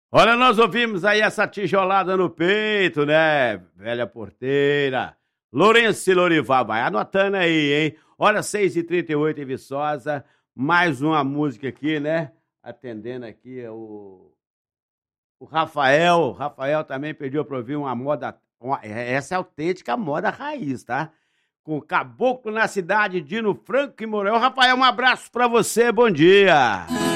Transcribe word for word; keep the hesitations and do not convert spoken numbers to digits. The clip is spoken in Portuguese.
Olha, nós ouvimos aí essa tijolada no peito, né? Velha Porteira. Lourenço e Lorival, vai anotando aí, hein? Olha, seis e trinta e oito em Viçosa, mais uma música aqui, né? Atendendo aqui o, o Rafael. O Rafael também pediu pra ouvir uma moda, uma, essa é autêntica moda raiz, tá? Com Caboclo na Cidade, Dino Franco e Morel. Rafael, um abraço pra você, bom dia!